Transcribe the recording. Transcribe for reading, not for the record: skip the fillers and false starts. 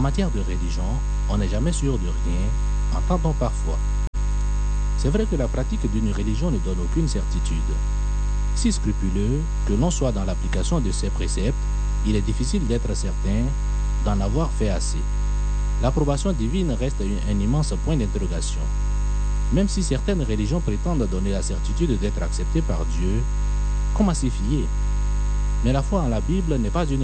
matière de religion, on n'est jamais sûr de rien, entend-on parfois. C'est vrai que la pratique d'une religion ne donne aucune certitude. Si scrupuleux que l'on soit dans l'application de ces préceptes, il est difficile d'être certain d'en avoir fait assez. L'approbation divine reste un immense point d'interrogation. Même si certaines religions prétendent donner la certitude d'être acceptées par Dieu, comment s'y fier? Mais la foi en la Bible n'est pas une